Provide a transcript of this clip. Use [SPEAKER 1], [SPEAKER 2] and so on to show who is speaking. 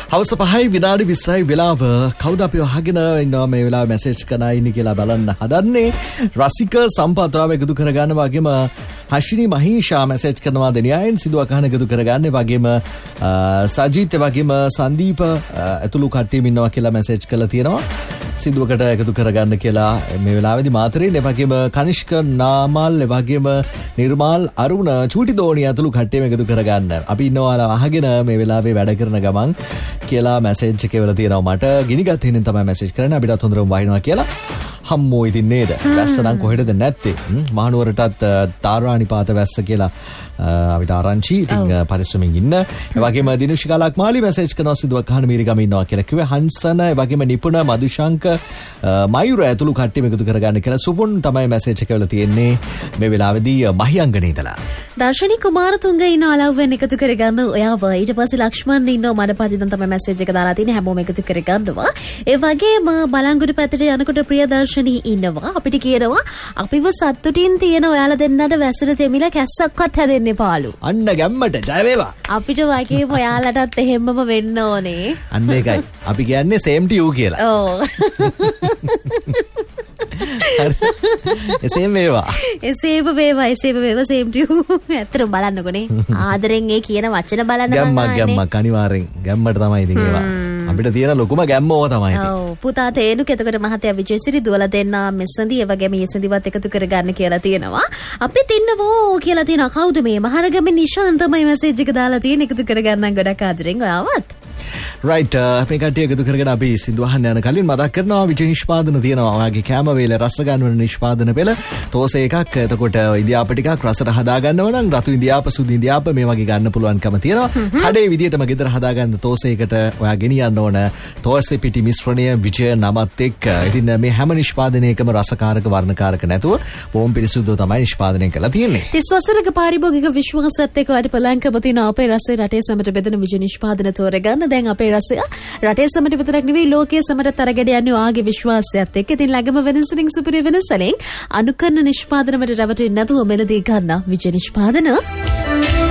[SPEAKER 1] හවස 5යි විනාඩි 20යි වෙලාව. කවුද අපි අහගෙන ඉන්නවා මේ වෙලාවේ මැසේජ් කරන අය ඉන්නේ කියලා බලන්න හදන්නේ. රසික සම්පතාව එකතු කරගන්න වගේම හෂිනි මහීෂා මැසේජ් කරනවා දෙනියන් සිදුව අහන එකතු කරගන්න වගේම සජිත් වගේම සංදීප ඇතුළු කට්ටියම ඉන්නවා කියලා මැසේජ් කරලා තියෙනවා. සිදුවකට එකතු කරගන්න කියලා මේ වෙලාවේදී මාතරේ ඒ වගේම කනිෂ්ක නාමල් ඒ වගේම නිර්මාල් අරුණ චූටි දෝණිය ඇතුළු කට්ටියම එකතු කරගන්න. අපි ඉන්නවා අහගෙන මේ වෙලාවේ වැඩ කරන ගමන් කියලා මැසේජ් එක එවලා තියෙනවා මට. ගිනිගත් හින්දා තමයි මැසේජ් කරන්නේ. අපිටත් හොඳටම වහිනවා කියලා. හම්මෝ ඉතින් නේද? වැස්ස නම් කොහෙටද නැත්තේ? මහනුවරටත් තාරාණිපාත වැස්ස කියලා අපිට ආරංචි. ඉතින් පරිස්සමින් ඉන්න. ඒ වගේම දිනුෂිකා ලක්මාලි මැසේජ් කරනවා සිදුවක් අහන මීරිගම ඉන්නවා කියලා කිව්වේ. හංසන ඒ වගේම නිපුණ මදුශංක මයුර ඇතුළු කට්ටියම එකතු කරගන්න කියලා සුපුන් තමයි මැසේජ් එක වෙලා තියෙන්නේ මේ වෙලාවේදී මහියංගනේ ඉඳලා.
[SPEAKER 2] දර්ශනී කුමාරතුංග ඉන්න අලව්වෙන් එකතු කරගන්න ඔයාව. ඊට පස්සේ ලක්ෂ්මන් ඉන්නවා මඩපදින් තමයි මැසේජ් එක දාලා තියෙන්නේ. හැමෝම එකතු කරගන්නවා. ඒ වගේම බලංගොඩ පැත්තට යනකොට ප්‍රියදර්ශනී ඉන්නවා. අපිට කියනවා අපිව සතුටින් තියෙන ඔයාලා දෙන්නට වැසට තෙමිලා කැස්සක්වත් හැදෙන්න එපාලු.
[SPEAKER 1] අන්න ගැම්මට ජය වේවා.
[SPEAKER 2] අපිට වගේම ඔයාලටත් එහෙම්මම වෙන්න ඕනේ.
[SPEAKER 1] අන්න ඒකයි. අපි කියන්නේ same to you කියලා.
[SPEAKER 2] ඔව්.
[SPEAKER 1] එසේම වේවා.
[SPEAKER 2] එසේම වේවා same to you. ඇත්තටම බලන්නකොනේ. ආදරෙන් ඒ කියන වචන බලන්න
[SPEAKER 1] ගැම්මක් අනිවාර්යෙන් ගැම්මට තමයි ඉතින් ඒවා. අපිට තියෙන ලොකුම ගැම්ම ඕවා තමයි ඉතින්.
[SPEAKER 2] ඔව් පුතා තේනුක එතකොට මහත්තයා විජේසිරි දුවලා දෙන්නා මෙස්සඳි ඒ වගේම ඊසඳිවත් එකතු කරගන්න කියලා තියෙනවා. අපිත් ඉන්නවෝ කියලා තියෙනවා. කවුද මේ මහරගමේ නිශාන්තමයි මැසේජ් එක දාලා තියෙන එකතු කරගන්න ගොඩක් ආදරෙන් ඔයාවත්.
[SPEAKER 1] රයිට් මේ කට්ටිය එකතු කරගෙන අපි සින්දු අහන්න යන කලින් මතක් කරනවා විජය නිෂ්පාදන තියෙනවා. ඔයාගේ කැම වේල රස ගන්නවන නිෂ්පාදන පෙළ තෝසේ එකක්. එතකොට ඉන්දියාප ටිකක් රසට හදා ගන්නව නම් රතු ඉන්දියාප සුදු ඉන්දියාප මේ වගේ ගන්න පුළුවන්කම තියෙනවා. කඩේ විදියටම ගෙදර හදා ගන්න තෝසේකට ඔයා ගෙනියන්න ඕන තෝසේ පිටි මිශ්‍රණය විජය නමත් එක්ක. ඉතින් මේ හැම නිෂ්පාදනයකම රසකාරක වර්ණකාරක නැතුව බොහොම පිරිසුදුව තමයි නිෂ්පාදනය කරලා තියෙන්නේ. 30 වසරක පාරිභෝගික විශ්වාසයත් එක්ක වැඩ පලංකම තියෙන අපේ රසයේ රටේ සමට බෙදෙන විජය නිෂ්පාදන තෝරගන්න. දැන් අපේ රසය රටේ සමට විතරක් නෙවෙයි ලෝකයේ සමට තරගට යන්නේ ආගේ විශ්වාසයත් එක්ක. ඉතින් ළඟම වෙනසලින් සුපිරි වෙනසලින් අනුකරන නිෂ්පාදනවලට රැවටෙන්නේ නැතුව මෙලදී ගන්න විජය නිෂ්පාදන